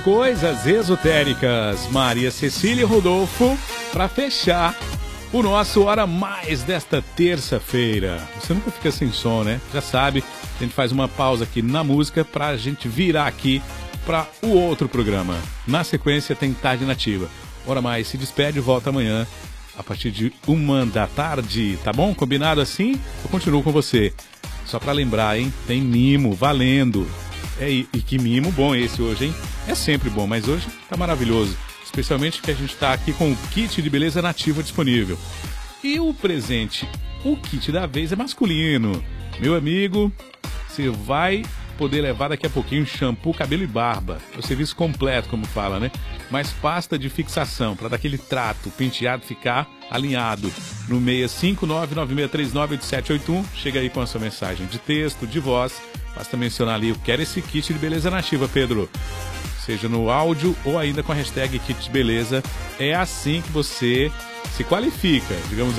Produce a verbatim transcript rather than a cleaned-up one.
Coisas esotéricas, Maria Cecília e Rodolfo, para fechar o nosso Hora Mais desta terça-feira. Você nunca fica sem som, né? Já sabe, a gente faz uma pausa aqui na música pra gente virar aqui para o outro programa. Na sequência tem Tarde Nativa. Hora Mais se despede e volta amanhã a partir de uma da tarde, tá bom? Combinado assim? Eu continuo com você. Só para lembrar, hein? Tem mimo, valendo. É, e que mimo bom esse hoje, hein? É sempre bom, mas hoje tá maravilhoso. Especialmente que a gente tá aqui com o kit de beleza nativa disponível. E o presente, o kit da vez é masculino. Meu amigo, você vai poder levar daqui a pouquinho shampoo, cabelo e barba. É o serviço completo, como fala, né? Mais pasta de fixação, para dar aquele trato, o penteado ficar alinhado. No seis cinco nove nove seis três nove oito sete oito um, chega aí com a sua mensagem de texto, de voz. Basta mencionar ali, eu quero esse kit de beleza nativa, Pedro. Seja no áudio ou ainda com a hashtag kit de beleza. É assim que você se qualifica, digamos